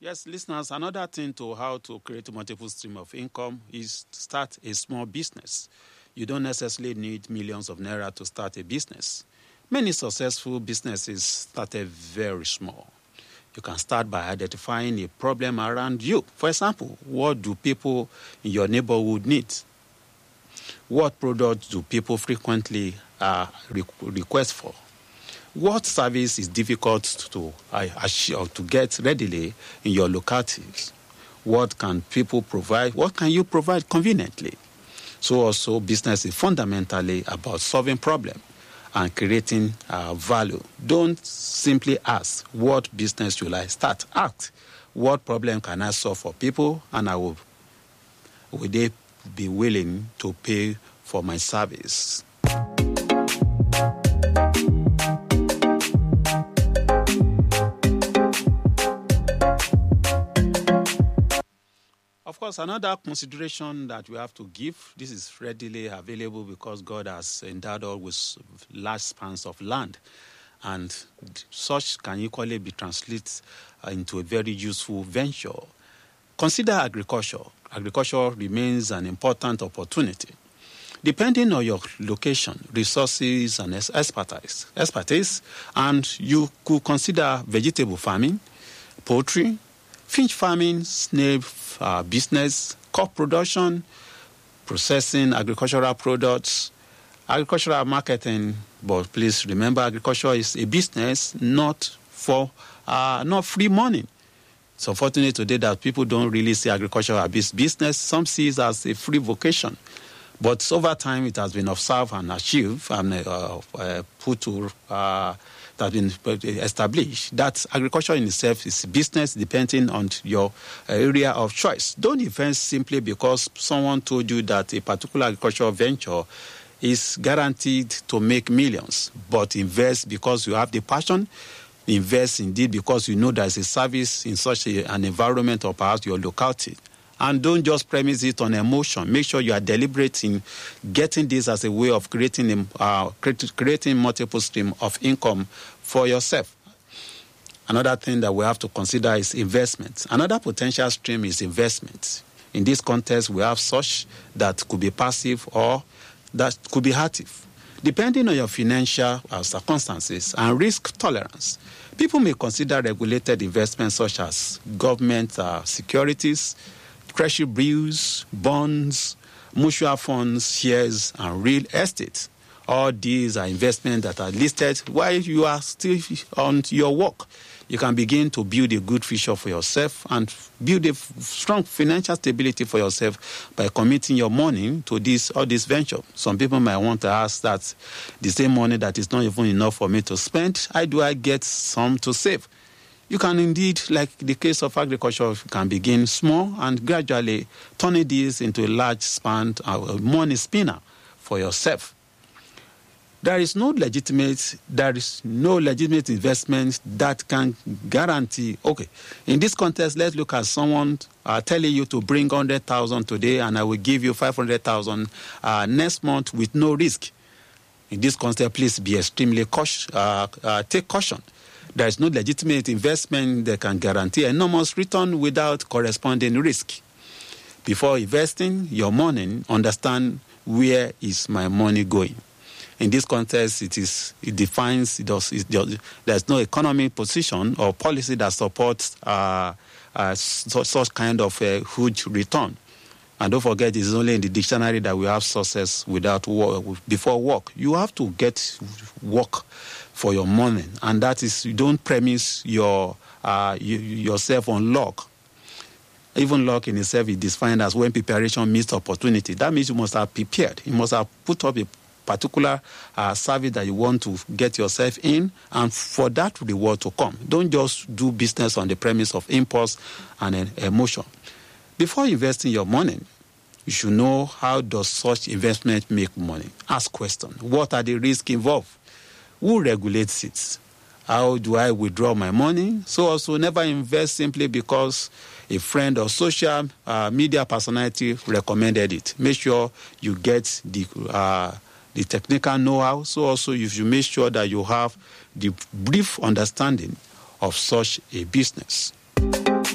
Yes, listeners, another thing to how to create a multiple stream of income is to start a small business. You don't necessarily need millions of naira to start a business. Many successful businesses started very small. You can start by identifying a problem around you. For example, what do people in your neighborhood need? What products do people frequently request for? What service is difficult to get readily in your localities? What can people provide? What can you provide conveniently? So also, business is fundamentally about solving problems and creating value. Don't simply ask, what business should I start? Ask, what problem can I solve for people, and will they be willing to pay for my service? Of course, another consideration that we have to give, this is readily available because God has endowed us with large spans of land, and such can equally be translated into a very useful venture. Consider agriculture. Agriculture remains an important opportunity. Depending on your location, resources, and expertise, and you could consider vegetable farming, poultry, fish farming, snail business, crop production, processing agricultural products, agricultural marketing. But please remember, agriculture is a business, not free money. It's unfortunate today that people don't really see agriculture as business. Some see it as a free vocation. But over time, it has been observed and achieved and that has been established that agriculture in itself is business depending on your area of choice. Don't invest simply because someone told you that a particular agricultural venture is guaranteed to make millions, but invest because you have the passion. Invest indeed because you know there's a service in such an environment or perhaps your locality. And don't just premise it on emotion. Make sure you are deliberate in getting this as a way of creating multiple stream of income for yourself. Another thing that we have to consider is investment. Another potential stream is investment. In this context, we have such that could be passive or that could be active. Depending on your financial circumstances and risk tolerance, people may consider regulated investments such as government securities, treasury bills, bonds, mutual funds, shares, and real estate. All these are investments that are listed while you are still on your work. You can begin to build a good future for yourself and build a strong financial stability for yourself by committing your money to this venture. Some people might want to ask that the same money that is not even enough for me to spend, how do I get some to save? You can indeed, like the case of agriculture, can begin small and gradually turning this into a large span, money spinner for yourself. There is no legitimate investment that can guarantee. Okay, in this context, let's look at someone telling you to bring 100,000 today, and I will give you 500,000 next month with no risk. In this context, please be extremely cautious. Take caution. There is no legitimate investment that can guarantee enormous return without corresponding risk. Before investing your money, understand where is my money going. In this context, there's no economic position or policy that supports such kind of a huge return. And don't forget, it's only in the dictionary that we have success without work, before work. You have to get work for your money, and that is, you don't premise yourself on luck. Even luck in itself is defined as when preparation meets opportunity. That means you must have prepared. You must have put up a particular service that you want to get yourself in, and for that reward to come. Don't just do business on the premise of impulse and emotion. Before investing your money, you should know, how does such investment make money? Ask questions. What are the risks involved? Who regulates it? How do I withdraw my money? So also, never invest simply because a friend or social media personality recommended it. Make sure you get the technical know-how. So also, you should make sure that you have the brief understanding of such a business.